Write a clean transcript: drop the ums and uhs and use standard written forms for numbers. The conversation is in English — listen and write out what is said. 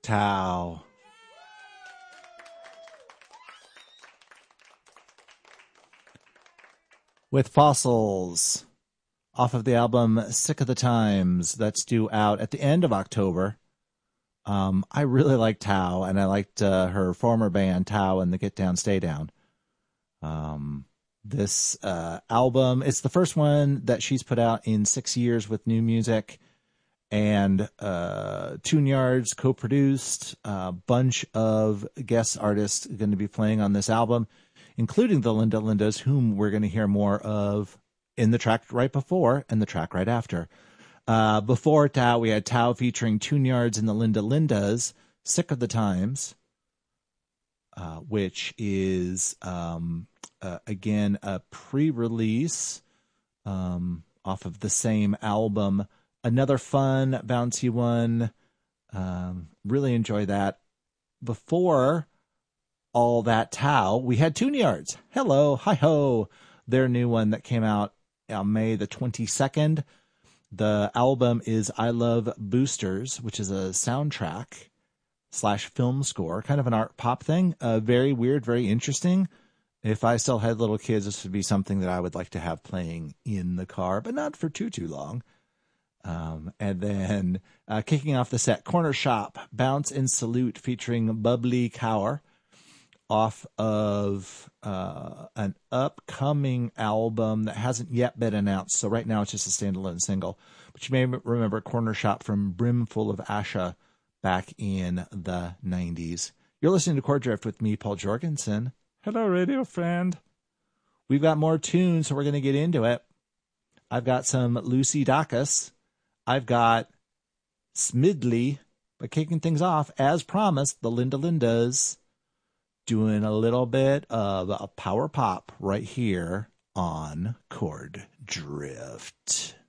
Tao. With Fossils, off of the album Sick of the Times, that's due out at the end of October. I really like Tao, and I liked her former band, Tao and the Get Down, Stay Down. This album, it's the first one that she's put out in 6 years with new music, and Tune Yards co-produced. A bunch of guest artists going to be playing on this album, including the Linda Lindas, whom we're going to hear more of in the track right before and the track right after. Before Tao, we had Tao featuring Tune Yards and the Linda Lindas, Sick of the Times, which is, again, a pre-release off of the same album. Another fun, bouncy one. Really enjoy that. Before all that Tao, we had Tune Yards. Hello, hi-ho. Their new one that came out on May the 22nd. The album is I Love Boosters, which is a soundtrack / film score, kind of an art pop thing. Very weird, very interesting. If I still had little kids, this would be something that I would like to have playing in the car, but not for too long. And then kicking off the set, Corner Shop, Bounce and Salute featuring Bubbly Cower, off of an upcoming album that hasn't yet been announced. So right now it's just a standalone single. But you may remember Corner Shop from Brimful of Asha back in the 90s. You're listening to Chord Drift with me, Paul Jorgensen. Hello, radio friend. We've got more tunes, so we're going to get into it. I've got some Lucy Dacus. I've got Smidley. But kicking things off, as promised, the Linda Lindas, doing a little bit of a power pop right here on Chord Drift.